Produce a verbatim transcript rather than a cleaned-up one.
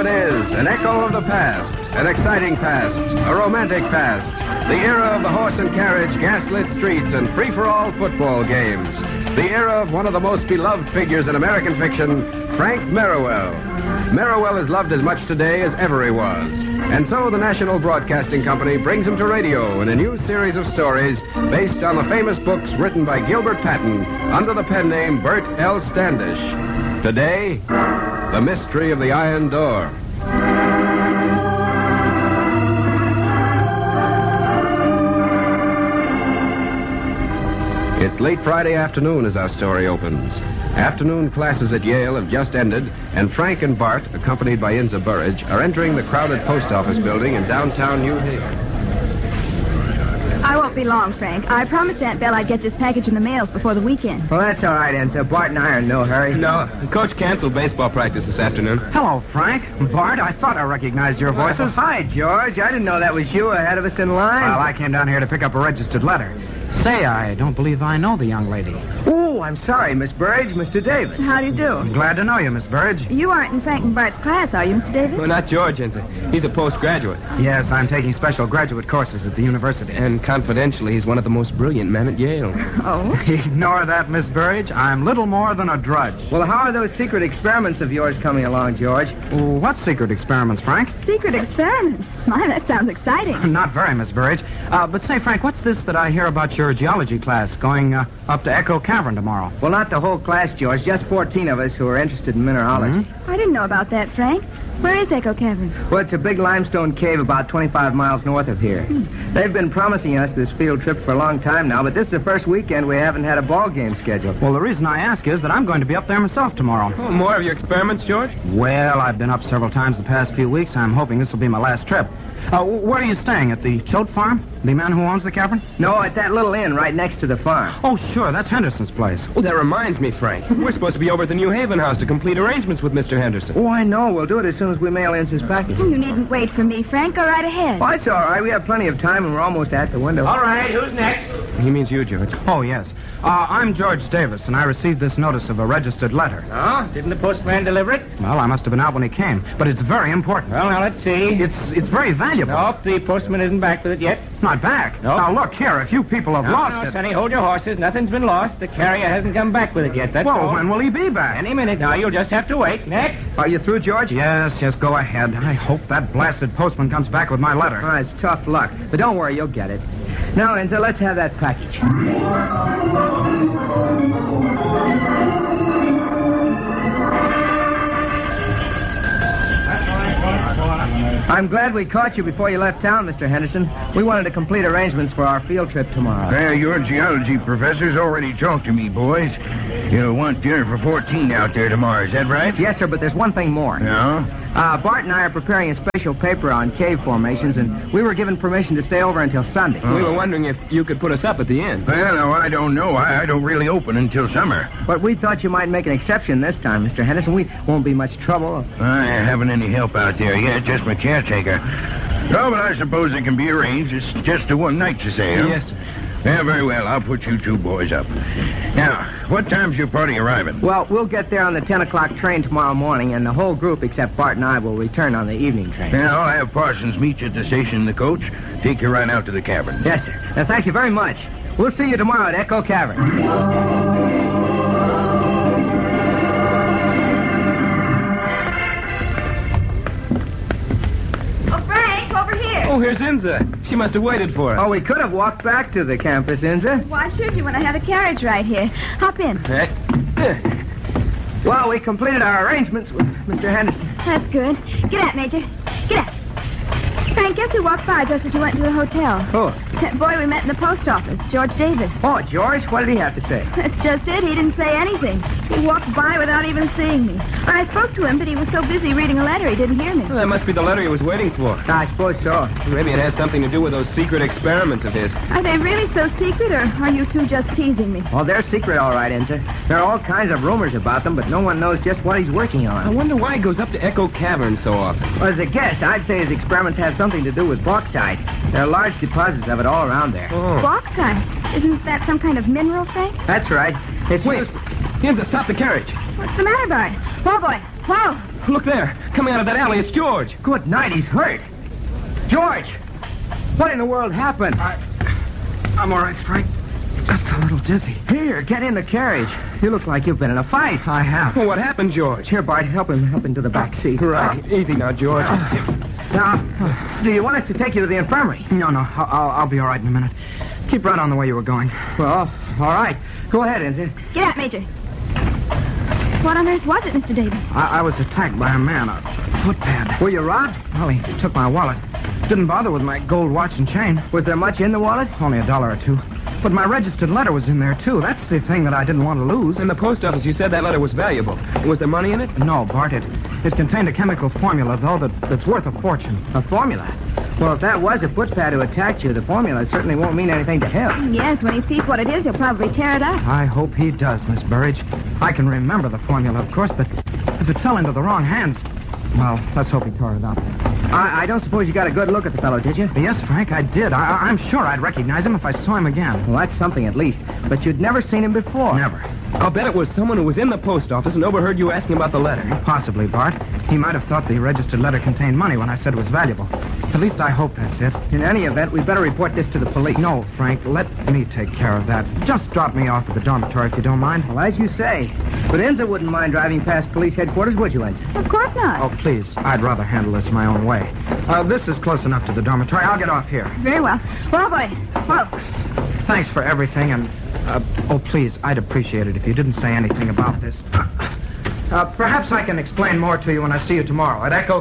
it is, an echo of the past, an exciting past, a romantic past, the era of the horse and carriage, gaslit streets, and free-for-all football games. The era of one of the most beloved figures in American fiction, Frank Merriwell. Merriwell is loved as much today as ever he was. And so the National Broadcasting Company brings him to radio in a new series of stories based on the famous books written by Gilbert Patton under the pen name Bert L. Standish. Today, The Mystery of the Iron Door. It's late Friday afternoon as our story opens. Afternoon classes at Yale have just ended, and Frank and Bart, accompanied by Inza Burridge, are entering the crowded post office building in downtown New Haven. I won't be long, Frank. I promised Aunt Belle I'd get this package in the mails before the weekend. Well, that's all right, Enzo. Bart and I are in no hurry. No, Coach canceled baseball practice this afternoon. Hello, Frank. Bart, I thought I recognized your voices. Hi, George. I didn't know that was you ahead of us in line. Well, I came down here to pick up a registered letter. Say, I don't believe I know the young lady. Oh, I'm sorry, Miss Burridge, Mister Davis. How do you do? I'm glad to know you, Miss Burridge. You aren't in Frank and Bart's class, are you, Mister Davis? Well, not George, Enza. He's a postgraduate. Yes, I'm taking special graduate courses at the university. And confidentially, he's one of the most brilliant men at Yale. Oh? Ignore that, Miss Burridge. I'm little more than a drudge. Well, how are those secret experiments of yours coming along, George? Oh, what secret experiments, Frank? Secret experiments? My, that sounds exciting. Not very, Miss Burridge. Uh, but say, Frank, what's this that I hear about your geology class going uh, up to Echo Cavern tomorrow? Well, not the whole class, George. Just fourteen of us who are interested in mineralogy. Mm-hmm. I didn't know about that, Frank. Where is Echo Cavern? Well, it's a big limestone cave about twenty-five miles north of here. Hmm. They've been promising us this field trip for a long time now, but this is the first weekend we haven't had a ball game scheduled. Well, the reason I ask is that I'm going to be up there myself tomorrow. Oh, more of your experiments, George? Well, I've been up several times the past few weeks. I'm hoping this will be my last trip. Uh, where are you staying? At the Choate Farm? The man who owns the cavern? No, at that little inn right next to the farm. Oh, sure. That's Henderson's place. Oh, that reminds me, Frank. We're supposed to be over at the New Haven house to complete arrangements with Mister Henderson. Oh, I know. We'll do it as soon as we mail in his package. You needn't wait for me, Frank. Go right ahead. Oh, it's all right. We have plenty of time, and we're almost at the window. All right, who's next? He means you, George. Oh, yes. Uh, I'm George Davis, and I received this notice of a registered letter. Oh, didn't the postman deliver it? Well, I must have been out when he came, but it's very important. Well, now, let's see. It's it's very valuable. Nope, the postman isn't back with it yet. Not back? Nope. Now, look here. If you people have No, lost no, it... Sonny, hold your horses. Nothing's been lost. The carrier hasn't come back with it yet, that's Well, all. when will he be back? Any minute now. You'll just have to wait. Next. Are you through, George? Yes, yes, go ahead. I hope that blasted postman comes back with my letter. Oh, it's tough luck. But don't worry, you'll get it. Now, Enzo, let's have that package. I'm glad we caught you before you left town, Mister Henderson. We wanted to complete arrangements for our field trip tomorrow. Well, your geology professor's already talked to me, boys. You'll want dinner for fourteen out there tomorrow, is that right? Yes, sir, but there's one thing more. No? Uh, Bart and I are preparing a special paper on cave formations, and we were given permission to stay over until Sunday. Oh. We were wondering if you could put us up at the inn. Well, no, I don't know. I, I don't really open until summer. But we thought you might make an exception this time, Mister Henderson. We won't be much trouble. I haven't any help out there yet, just my caretaker. Oh, but I suppose it can be arranged. It's just a one night, you say, huh? Yes, sir. Yeah, very well. I'll put you two boys up. Now, what time's your party arriving? Well, we'll get there on the ten o'clock train tomorrow morning, and the whole group, except Bart and I, will return on the evening train. Yeah, I'll have Parsons meet you at the station in the coach. Take you right out to the cavern. Yes, sir. Now, thank you very much. We'll see you tomorrow at Echo Cavern. Oh, here's Inza. She must have waited for us. Oh, we could have walked back to the campus, Inza. Why should you when I have a carriage right here? Hop in. Well, we completed our arrangements with Mister Henderson. That's good. Get out, Major. Get out. Frank, guess who walked by just as you went to the hotel? Who? That boy we met in the post office, George Davis. Oh, George? What did he have to say? That's just it. He didn't say anything. He walked by without even seeing me. I spoke to him, but he was so busy reading a letter he didn't hear me. Well, that must be the letter he was waiting for. I suppose so. Maybe it has something to do with those secret experiments of his. Are they really so secret, or are you two just teasing me? Well, they're secret, all right, Inza. There are all kinds of rumors about them, but no one knows just what he's working on. I wonder why he goes up to Echo Cavern so often. Well, as a guess, I'd say his experiments have something to do with bauxite. There are large deposits of it all around there. Oh. Bauxite? Isn't that some kind of mineral, Frank? That's right. It's Wait. used... Inza, stop the carriage. What's the matter, Bart? Whoa, boy. Whoa. Look there. Coming out of that alley, it's George. Good night, he's hurt. George! What in the world happened? I, I'm all right, Frank. Just a little dizzy. Here, get in the carriage. You look like you've been in a fight. I have. Well, what happened, George? Here, Bart, help him help into the back seat. Right. Easy now, George. Now, do you want us to take you to the infirmary? No, no. I'll, I'll, I'll be all right in a minute. Keep right on the way you were going. Well, all right. Go ahead, Ensign. Get out, Major. What on earth was it, Mister Davis? I, I was attacked by a man, a footpad. Were you robbed? Well, he took my wallet. Didn't bother with my gold watch and chain. Was there much in the wallet? Only a dollar or two. But my registered letter was in there, too. That's the thing that I didn't want to lose. In the post office, you said that letter was valuable. Was there money in it? No, Bart. It, it contained a chemical formula, though, that, that's worth a fortune. A formula? Well, if that was a footpad who attacked you, the formula certainly won't mean anything to him. Yes, when he sees what it is, he'll probably tear it up. I hope he does, Miss Burridge. I can remember the formula, of course, but if it fell into the wrong hands, well, let's hope he tore it up. I, I don't suppose you got a good look at the fellow, did you? Yes, Frank, I did. I, I'm sure I'd recognize him if I saw him again. Well, that's something at least. But you'd never seen him before. Never. I'll bet it was someone who was in the post office and overheard you asking about the letter. Possibly, Bart. He might have thought the registered letter contained money when I said it was valuable. At least I hope that's it. In any event, we'd better report this to the police. No, Frank, let me take care of that. Just drop me off at the dormitory if you don't mind. Well, as you say. But Enza wouldn't mind driving past police headquarters, would you, Enza? Of course not. Oh, please. I'd rather handle this my own way. Uh, this is close enough to the dormitory. I'll get off here. Very well. Whoa, boy. Whoa. Thanks for everything, and, uh, oh, please, I'd appreciate it if you didn't say anything about this. Uh, perhaps I can explain more to you when I see you tomorrow at Echo